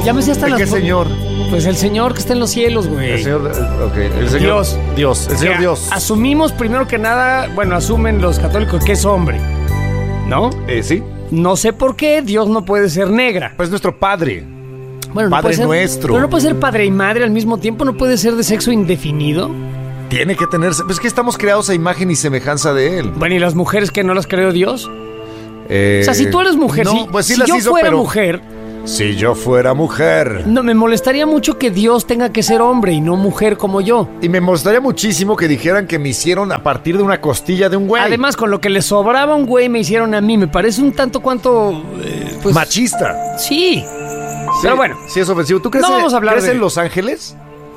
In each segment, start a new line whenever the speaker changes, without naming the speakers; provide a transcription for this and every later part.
Llámese hasta
¿De qué señor?
Pues el Señor que está en los cielos, güey.
El señor, ok, el señor Dios, el señor Dios.
Asumimos primero que nada, bueno, asumen los católicos que es hombre, ¿no?
Sí.
No sé por qué Dios no puede ser negra.
Pues nuestro padre.
Bueno,
Padre
puede ser,
nuestro.
Pero no puede ser padre y madre al mismo tiempo, no puede ser de sexo indefinido.
Tiene que tenerse. Pues es que estamos creados a imagen y semejanza de él.
Bueno, ¿y las mujeres que no las creó Dios? O sea, si tú eres mujer,
no, pues sí
si
las
yo
hizo,
fuera
pero...
mujer...
Si yo fuera mujer.
No, me molestaría mucho que Dios tenga que ser hombre y no mujer como yo.
Y me molestaría muchísimo que dijeran que me hicieron a partir de una costilla de un güey.
Además, con lo que le sobraba a un güey me hicieron a mí. Me parece un tanto cuanto... pues,
machista.
Sí. Pero bueno.
Sí, es ofensivo. ¿Tú crees,
no vamos a hablar
¿crees
de...
en Los Ángeles?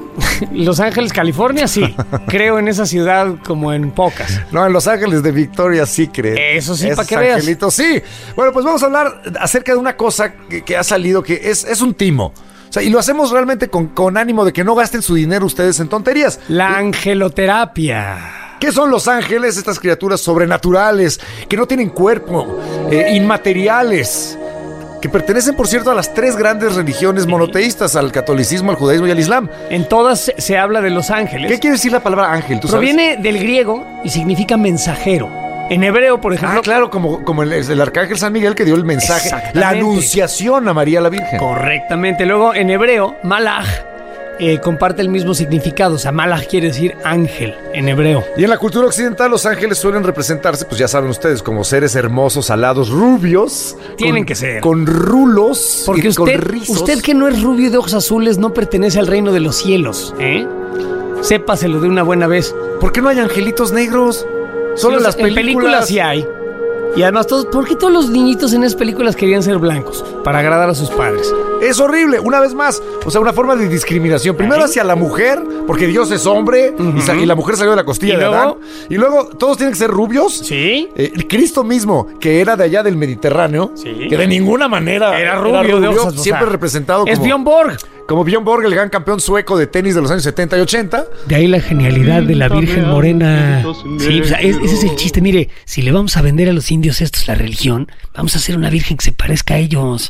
Los Ángeles, California, sí. Creo en esa ciudad como en pocas.
No, en Los Ángeles de Victoria sí creo.
Eso sí,
para
que veas.
Angelitos, sí. Bueno, pues vamos a hablar acerca de una cosa que ha salido, que es un timo. O sea, y lo hacemos realmente con ánimo de que no gasten su dinero ustedes en tonterías.
La angeloterapia.
¿Qué son los ángeles? Estas criaturas sobrenaturales, que no tienen cuerpo, inmateriales, que pertenecen, por cierto, a las 3 grandes religiones monoteístas, al catolicismo, al judaísmo y al islam.
En todas se habla de los ángeles.
¿Qué quiere decir la palabra ángel? ¿Tú
Proviene
sabes?
del griego y significa mensajero. En hebreo, por ejemplo...
Ah, claro, como el arcángel San Miguel que dio el mensaje, la anunciación a María la Virgen.
Correctamente. Luego, en hebreo, malach comparte el mismo significado. O sea, malach quiere decir ángel en hebreo.
Y en la cultura occidental los ángeles suelen representarse, pues ya saben ustedes, como seres hermosos, alados, rubios.
Tienen que ser.
Con rulos.
Porque
y con rizos.
Usted que no es rubio y de ojos azules no pertenece al reino de los cielos, ¿eh? Sépaselo de una buena vez.
¿Por qué no hay angelitos negros? Solo
Sí,
en las
películas sí hay. Y además, ¿por qué todos los niñitos en esas películas querían ser blancos? Para agradar a sus padres.
Es horrible, una vez más. O sea, una forma de discriminación. Primero hacia la mujer, porque Dios es hombre, y la mujer salió de la costilla de Adán. Y luego, todos tienen que ser rubios.
Sí.
Cristo mismo, que era de allá del Mediterráneo, que de ninguna manera
era rubio de ojos,
siempre representado como...
Es Björn Borg.
Como Björn Borg, el gran campeón sueco de tenis de los años 70 y 80.
De ahí la genialidad de la Virgen Morena. Sí, o sea, ese es el chiste. Mire, si le vamos a vender a los indios estos la religión, vamos a hacer una virgen que se parezca a ellos.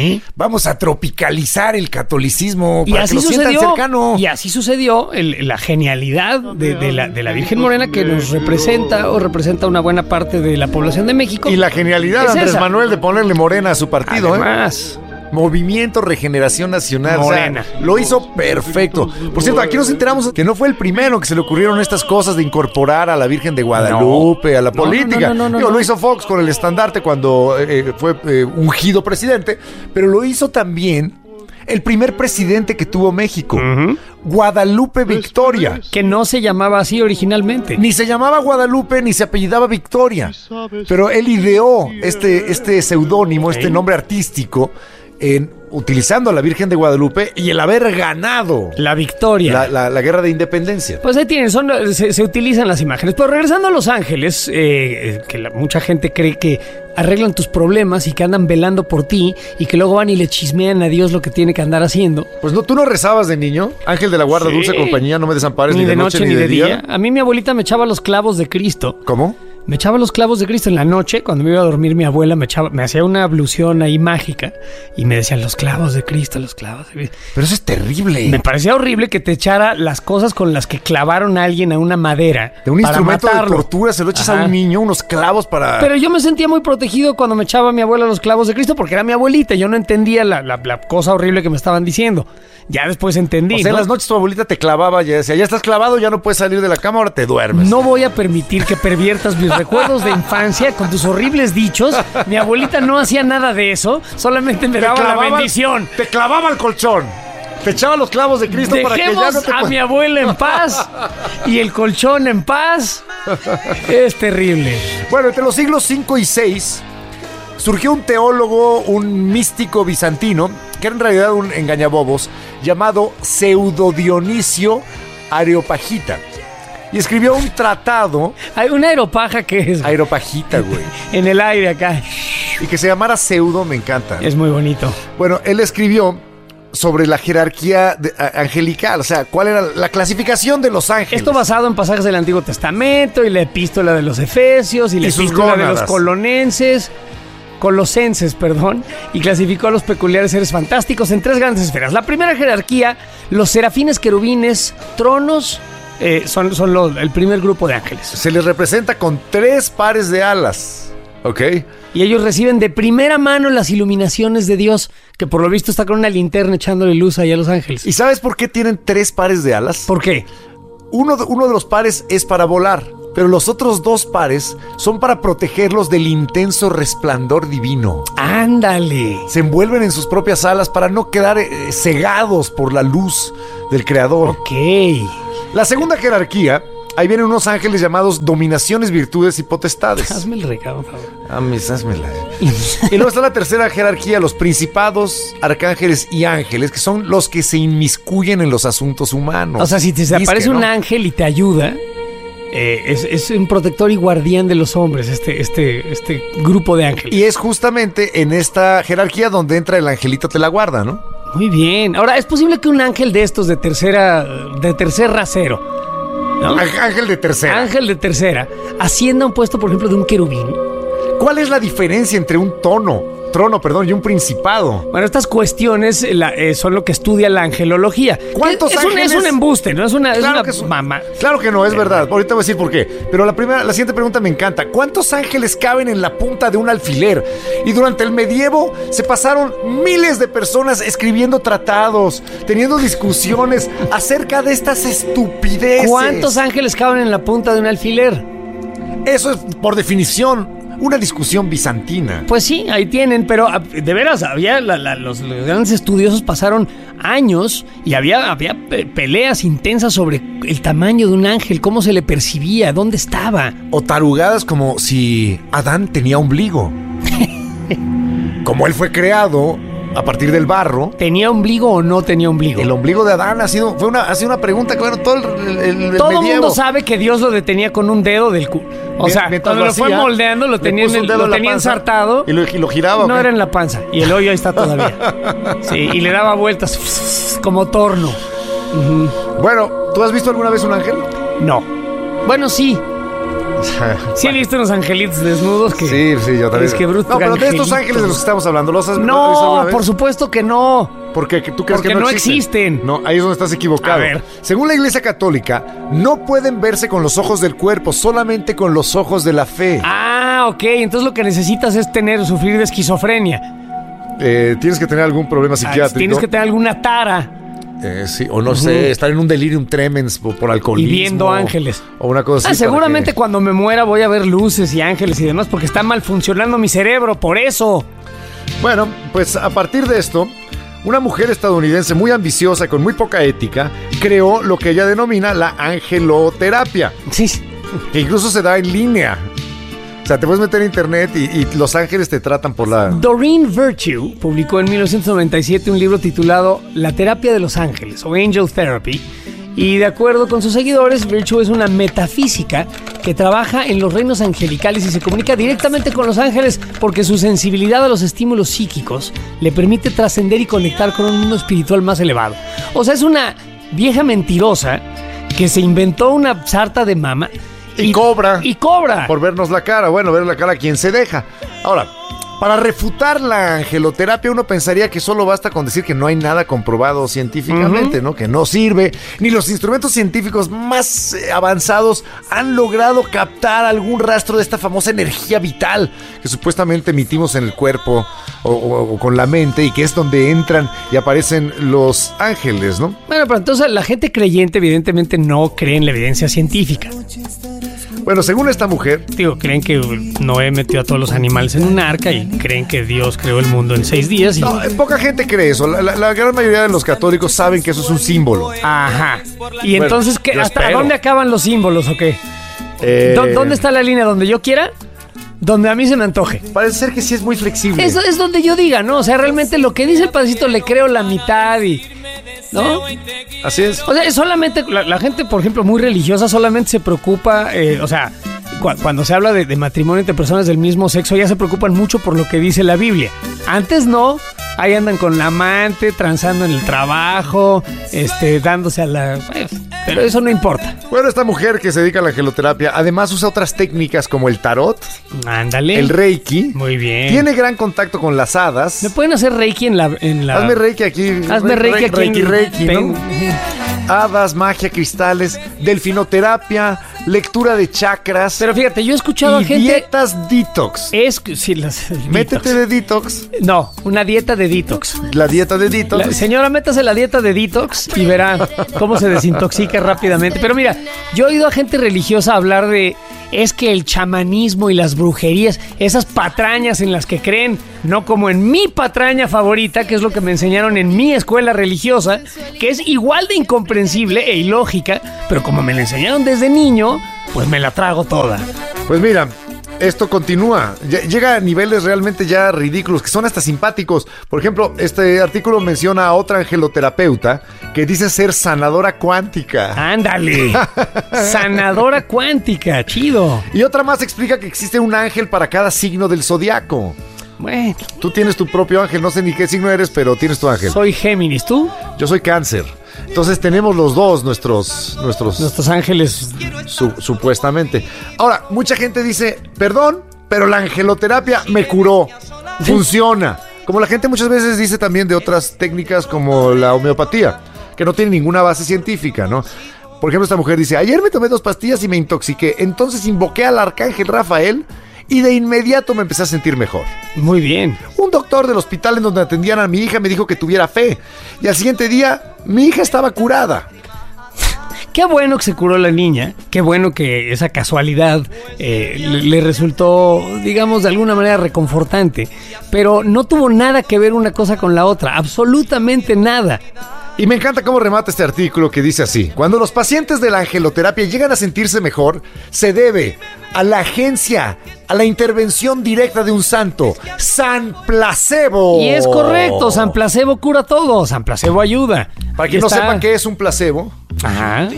Vamos a tropicalizar el catolicismo
y
para
así
que lo sientan cercano.
Y así sucedió la genialidad de la Virgen Morena que nos representa o representa una buena parte de la población de México.
Y la genialidad de Andrés Manuel de ponerle morena a su partido.
Además,
Movimiento Regeneración Nacional.
Morena.
O sea, lo hizo perfecto. Por cierto, aquí nos enteramos que no fue el primero que se le ocurrieron estas cosas de incorporar a la Virgen de Guadalupe a la política.
No.
Lo hizo Fox con el estandarte cuando fue ungido presidente, pero lo hizo también el primer presidente que tuvo México, Guadalupe Victoria.
Que no se llamaba así originalmente.
Ni se llamaba Guadalupe, ni se apellidaba Victoria. Pero él ideó este seudónimo, este nombre artístico, utilizando a la Virgen de Guadalupe y el haber ganado
la victoria,
la guerra de independencia.
Pues ahí tienen, se utilizan las imágenes. Pero regresando a Los Ángeles, mucha gente cree que arreglan tus problemas y que andan velando por ti y que luego van y le chismean a Dios lo que tiene que andar haciendo.
Pues no, ¿tú no rezabas de niño? Ángel de la guarda, dulce compañía, no me desampares ni de noche ni de día.
A mí mi abuelita me echaba los clavos de Cristo.
¿Cómo?
Me echaba los clavos de Cristo en la noche. Cuando me iba a dormir mi abuela me hacía una ablución ahí mágica y me decían los clavos de Cristo, los clavos de Cristo.
Pero eso es terrible.
Me parecía horrible que te echara las cosas con las que clavaron a alguien a una madera
de un
para
instrumento
matarlo.
de tortura, se lo echas a un niño, unos clavos para...
Pero yo me sentía muy protegido cuando me echaba mi abuela los clavos de Cristo porque era mi abuelita. Yo no entendía la cosa horrible que me estaban diciendo. Ya después entendí.
O sea, en las noches tu abuelita te clavaba y decía, ya estás clavado, ya no puedes salir de la cama, ahora te duermes.
No voy a permitir que perviertas mis recuerdos de infancia con tus horribles dichos. Mi abuelita no hacía nada de eso, solamente me daba la bendición.
Te clavaba el colchón. Te echaba los clavos de Cristo.
Dejemos
para que ya no te...
a mi abuela en paz y el colchón en paz. Es terrible.
Bueno, entre los siglos 5 y 6 surgió un teólogo, un místico bizantino, que era en realidad un engañabobos, llamado Pseudo Dionisio Areopagita. Y escribió un tratado.
¿Hay una aeropaja que es?
Aeropagita, güey.
En el aire acá.
Y que se llamara Pseudo, me encanta.
Es muy bonito.
Bueno, él escribió sobre la jerarquía angelical, o sea, cuál era la clasificación de los ángeles.
Esto basado en pasajes del Antiguo Testamento y la epístola de los Efesios y la epístola de los Colonenses. Colosenses, y clasificó a los peculiares seres fantásticos en 3 grandes esferas. La primera jerarquía, los serafines, querubines, tronos, son el primer grupo de ángeles.
Se les representa con 3 pares de alas, ¿ok?
Y ellos reciben de primera mano las iluminaciones de Dios, que por lo visto está con una linterna echándole luz ahí a los ángeles.
¿Y sabes por qué tienen 3 pares de alas?
¿Por qué?
Uno de los pares es para volar, pero los otros 2 pares son para protegerlos del intenso resplandor divino.
¡Ándale!
Se envuelven en sus propias alas para no quedar cegados por la luz del Creador.
Ok.
La segunda jerarquía, ahí vienen unos ángeles llamados dominaciones, virtudes y potestades.
Hazme el recado, por favor.
Házmela. Y luego está la tercera jerarquía, los principados, arcángeles y ángeles, que son los que se inmiscuyen en los asuntos humanos.
O sea, si te aparece un ángel y te ayuda, es un protector y guardián de los hombres, este grupo de ángeles.
Y es justamente en esta jerarquía donde entra el angelito te la guarda, ¿no?
Muy bien. Ahora, ¿es posible que un ángel de estos de tercer rasero, ¿no?
Ángel de tercera.
Ángel de tercera ascienda a un puesto, por ejemplo, de un querubín?
¿Cuál es la diferencia entre un trono, y un principado?
Bueno, estas cuestiones son lo que estudia la angelología.
¿Cuántos ángeles?
Es un embuste, ¿no? Es una
mamá. Claro que no, es verdad. Ahorita voy a decir por qué. Pero la siguiente pregunta me encanta. ¿Cuántos ángeles caben en la punta de un alfiler? Y durante el medievo se pasaron miles de personas escribiendo tratados, teniendo discusiones acerca de estas estupideces.
¿Cuántos ángeles caben en la punta de un alfiler?
Eso es, por definición, una discusión bizantina.
Pues sí, ahí tienen, pero de veras, había los grandes estudiosos pasaron años y había peleas intensas sobre el tamaño de un ángel, cómo se le percibía, dónde estaba.
O tarugadas como si Adán tenía ombligo. Como él fue creado a partir del barro.
¿Tenía ombligo o no tenía ombligo?
El ombligo de Adán ha sido una pregunta que, bueno, todo el
todo el mundo sabe que Dios lo detenía con un dedo del culo. O sea, cuando lo fue moldeando, lo tenía ensartado.
Y lo giraba.
No era en la panza. Y el hoyo ahí está todavía. Sí, y le daba vueltas como torno.
Bueno, ¿tú has visto alguna vez un ángel?
No. Bueno, sí. Sí he visto unos angelitos desnudos que...
Sí, yo también.
Es que bruto.
No, pero de estos ángeles de los que estamos hablando, ¿los has visto
alguna vez? Por supuesto que no.
¿Por qué? ¿Tú crees que no existen? No, ahí es donde estás equivocado.
A ver.
Según la Iglesia Católica, no pueden verse con los ojos del cuerpo, solamente con los ojos de la fe.
Ah, ok. Entonces lo que necesitas es sufrir de esquizofrenia.
Tienes que tener algún problema psiquiátrico.
Tienes que tener alguna tara.
Sí, o no sé, estar en un delirium tremens por alcoholismo.
Y viendo ángeles.
O una cosa así.
Seguramente cuando me muera voy a ver luces y ángeles y demás porque está mal funcionando mi cerebro, por eso.
Bueno, pues a partir de esto, una mujer estadounidense muy ambiciosa, con muy poca ética, creó lo que ella denomina la angeloterapia.
Sí.
Que incluso se da en línea. O sea, te puedes meter en internet y los ángeles te tratan por la...
Doreen Virtue publicó en 1997 un libro titulado La terapia de los ángeles, o Angel Therapy, y de acuerdo con sus seguidores, Virtue es una metafísica que trabaja en los reinos angelicales y se comunica directamente con los ángeles porque su sensibilidad a los estímulos psíquicos le permite trascender y conectar con un mundo espiritual más elevado. O sea, es una vieja mentirosa que se inventó una sarta de mama.
Y cobra.
Por
vernos la cara. Bueno, ver la cara a quien se deja. Ahora, para refutar la angeloterapia, uno pensaría que solo basta con decir que no hay nada comprobado científicamente, ¿no? Que no sirve. Ni los instrumentos científicos más avanzados han logrado captar algún rastro de esta famosa energía vital que supuestamente emitimos en el cuerpo o con la mente, y que es donde entran y aparecen los ángeles, ¿no?
Bueno, pero entonces la gente creyente evidentemente no cree en la evidencia científica.
Bueno, según esta mujer...
creen que Noé metió a todos los animales en un arca y creen que Dios creó el mundo en 6 días.
No, poca gente cree eso. La gran mayoría de los católicos saben que eso es un símbolo.
Ajá. Y entonces, ¿hasta dónde acaban los símbolos o qué? ¿Dónde está la línea? ¿Donde yo quiera? Donde a mí se me antoje.
Parece ser que sí es muy flexible.
Eso es donde yo diga, ¿no? O sea, realmente lo que dice el padrecito le creo la mitad y... ¿no?
Así es.
O sea, solamente la gente, por ejemplo, muy religiosa, solamente se preocupa, o sea, cuando se habla de matrimonio entre personas del mismo sexo, ya se preocupan mucho por lo que dice la Biblia. Antes no, ahí andan con la amante, transando en el trabajo, dándose a la... Pero eso no importa.
Bueno, esta mujer que se dedica a la angeloterapia, además usa otras técnicas como el tarot,
Ándale.
el reiki.
Muy bien.
Tiene gran contacto con las hadas.
¿Me pueden hacer reiki en la...
Hazme reiki aquí.
Hazme reiki aquí.
Reiki, ¿no? Hadas, magia, cristales, delfinoterapia, lectura de chakras.
Pero fíjate, yo he escuchado
y
a gente...
dietas detox.
Sí, las...
Métete de detox.
No, una dieta de detox.
La dieta de detox.
Señora, métase la dieta de detox y verá cómo se desintoxica rápidamente. Pero mira, yo he oído a gente religiosa hablar de... Es que el chamanismo y las brujerías, esas patrañas en las que creen, no como en mi patraña favorita, que es lo que me enseñaron en mi escuela religiosa, que es igual de incomprensible e ilógica, pero como me la enseñaron desde niño, pues me la trago toda.
Pues mira, esto continúa, llega a niveles realmente ya ridículos, que son hasta simpáticos. Por ejemplo, este artículo menciona a otra angeloterapeuta que dice ser sanadora cuántica.
¡Ándale! Sanadora cuántica, chido.
Y otra más explica que existe un ángel para cada signo del zodiaco.
Bueno,
tú tienes tu propio ángel, no sé ni qué signo eres, pero tienes tu ángel.
Soy Géminis, ¿tú?
Yo soy Cáncer. Entonces tenemos los dos nuestros
ángeles.
Supuestamente. Ahora, mucha gente dice, perdón, pero la angeloterapia me curó. Funciona. Como la gente muchas veces dice también de otras técnicas como la homeopatía, que no tiene ninguna base científica, ¿no? Por ejemplo, esta mujer dice, ayer me tomé 2 pastillas y me intoxiqué. Entonces invoqué al arcángel Rafael y de inmediato me empecé a sentir mejor.
Muy bien.
Un doctor del hospital en donde atendían a mi hija me dijo que tuviera fe. Y al siguiente día, mi hija estaba curada.
Qué bueno que se curó la niña. Qué bueno que esa casualidad le resultó, digamos, de alguna manera reconfortante. Pero no tuvo nada que ver una cosa con la otra. Absolutamente nada.
Y me encanta cómo remata este artículo que dice así: cuando los pacientes de la angeloterapia llegan a sentirse mejor, se debe a la agencia, a la intervención directa de un santo, San Placebo.
Y es correcto, San Placebo cura todo, San Placebo ayuda.
Para quien no sepa qué es un placebo.
Ajá.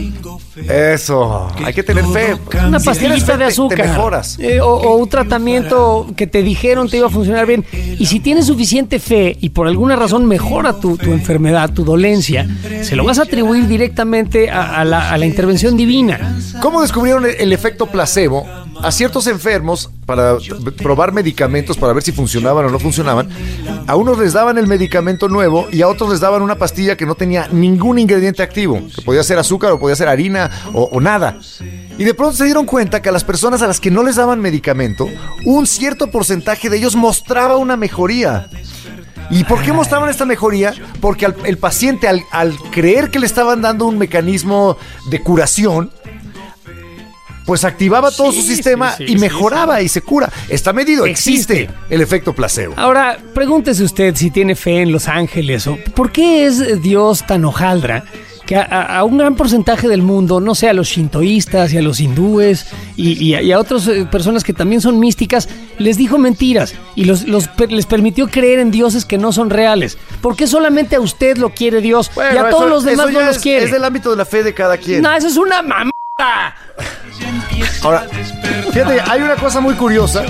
Eso, hay que tener fe.
Una pastillita de azúcar.
Te mejoras.
O un tratamiento que te dijeron te iba a funcionar bien. Y si tienes suficiente fe y por alguna razón mejora tu enfermedad, tu dolencia, se lo vas a atribuir directamente a la intervención divina.
¿Cómo descubrieron el efecto placebo? A ciertos enfermos, para probar medicamentos, para ver si funcionaban o no funcionaban, a unos les daban el medicamento nuevo y a otros les daban una pastilla que no tenía ningún ingrediente activo, que podía ser azúcar o podía ser harina o nada. Y de pronto se dieron cuenta que a las personas a las que no les daban medicamento, un cierto porcentaje de ellos mostraba una mejoría. ¿Y por qué mostraban esta mejoría? Porque el paciente, al creer que le estaban dando un mecanismo de curación, pues activaba todo su sistema y mejoraba y se cura. Está medido, existe el efecto placebo.
Ahora, pregúntese usted si tiene fe en los ángeles o ¿por qué es Dios tan hojaldra que a un gran porcentaje del mundo, no sé, a los shintoístas y a los hindúes y a otras personas que también son místicas, les dijo mentiras y les permitió creer en dioses que no son reales? ¿Por qué solamente a usted lo quiere Dios y a todos los demás no los quiere?
Es del ámbito de la fe de cada quien.
No, eso es una mamá.
Ahora, fíjate, hay una cosa muy curiosa,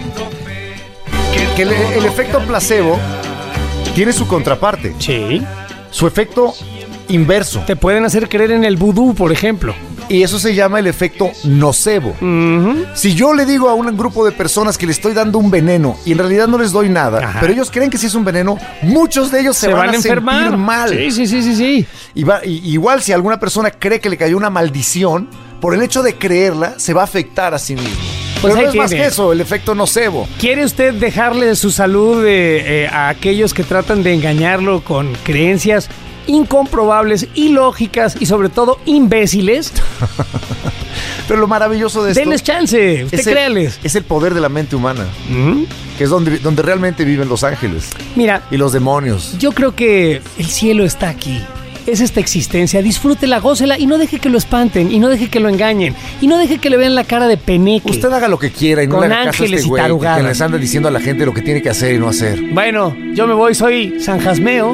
que el efecto placebo tiene su contraparte.
Sí.
Su efecto inverso.
Te pueden hacer creer en el vudú, por ejemplo.
Y eso se llama el efecto nocebo. Si yo le digo a un grupo de personas que le estoy dando un veneno y en realidad no les doy nada, pero ellos creen que sí es un veneno, muchos de ellos se van a
enfermar.
Sentir mal.
Sí.
Igual si alguna persona cree que le cayó una maldición, por el hecho de creerla, se va a afectar a sí mismo.
Pues
pero no es más que eso, el efecto nocebo.
¿Quiere usted dejarle su salud a aquellos que tratan de engañarlo con creencias incomprobables, ilógicas y sobre todo imbéciles?
Pero lo maravilloso de esto...
Denles chance, usted créales.
Es el poder de la mente humana, que es donde realmente viven los ángeles.
Mira,
y los demonios.
Yo creo que el cielo está aquí. Es esta existencia, disfrútela, gócela y no deje que lo espanten y no deje que lo engañen y no deje que le vean la cara de peneque.
Usted haga lo que quiera y no le haga caso a este güey que les anda diciendo a la gente lo que tiene que hacer y no hacer.
Bueno, yo me voy, soy San Jasmeo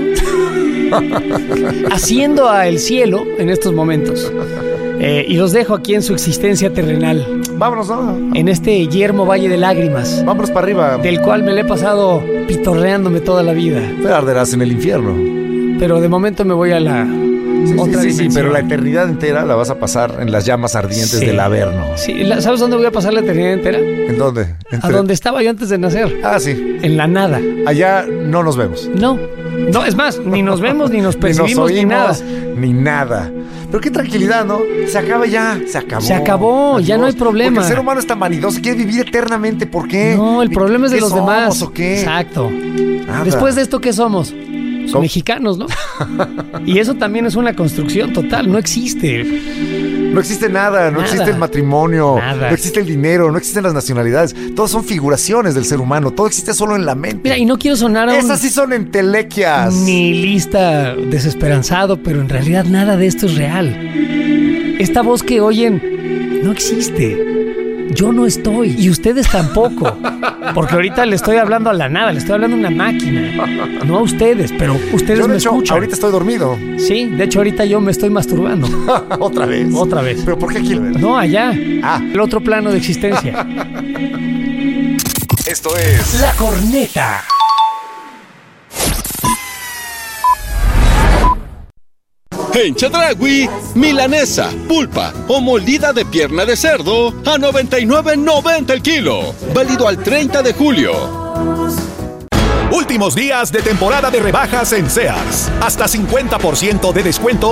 haciendo a el cielo en estos momentos y los dejo aquí en su existencia terrenal.
Vámonos, ¿no?
En este yermo valle de lágrimas.
Vámonos para arriba.
Del cual me le he pasado pitorreándome toda la vida.
Te arderás en el infierno.
Pero de momento me voy a la Otra dimensión.
Pero la eternidad entera la vas a pasar en las llamas ardientes del Averno.
Sí, ¿sabes dónde voy a pasar la eternidad entera?
¿En dónde?
A donde estaba yo antes de nacer.
Ah, sí.
En la nada.
Allá no nos vemos.
No, es más, ni nos vemos, ni nos percibimos, ni nada.
Ni nada. Pero qué tranquilidad, ¿no? Se acaba ya, se acabó.
Se acabó, ya no hay problema.
Porque el ser humano es tan vanidoso, quiere vivir eternamente, ¿por qué?
No, el problema es de los demás.
¿O qué?
Exacto.
Nada.
Después de esto, ¿qué somos? Mexicanos, ¿no? Y eso también es una construcción total, no existe.
No existe nada, no existe el matrimonio,
nada.
No existe el dinero, no existen las nacionalidades. Todas son figuraciones del ser humano, todo existe solo en la mente.
Mira, y no quiero sonar a
Esas sí son entelequias.
nihilista, desesperanzado, pero en realidad nada de esto es real. Esta voz que oyen no existe. Yo no estoy, y ustedes tampoco. Porque ahorita le estoy hablando a la nada, le estoy hablando a una máquina. No a ustedes, pero ustedes
Yo, de
me
hecho,
escuchan.
ahorita estoy dormido.
Sí, de hecho ahorita yo me estoy masturbando.
Otra vez.
Otra vez.
¿Pero por qué aquí?
No, allá. El otro plano de existencia.
Esto es
La Corneta.
En Chedraui, milanesa, pulpa o molida de pierna de cerdo a $99.90 el kilo. Válido al 30 de julio.
Últimos días de temporada de rebajas en Sears. Hasta 50% de descuento